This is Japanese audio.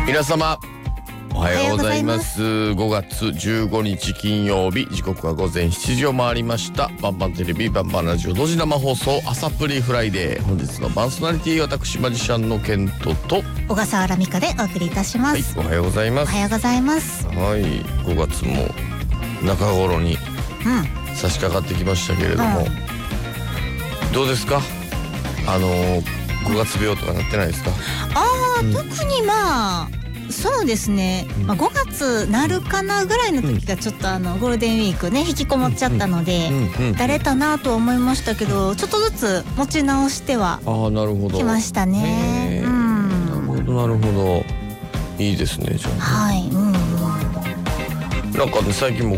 皆様おはようございます。5月15日金曜日、時刻は午前7時を回りました。バンバンテレビバンバンラジオ同時生放送朝プリフライデー、本日のパーソナリティ、私マジシャンのケントと小笠原美香でお送りいたします。 はい、おはようございます。 おはようございます。 はい、5月も中頃に差し掛かってきましたけれども、どうですか5月病とかなってないですか？ 特にそうですね、5月なるかなぐらいの時がちょっとゴールデンウィークね引きこもっちゃったので、だれたなと思いましたけど、ちょっとずつ持ち直してはきましたね。 なるほど、いいですね。じゃあ、 はい、 なんかね、最近も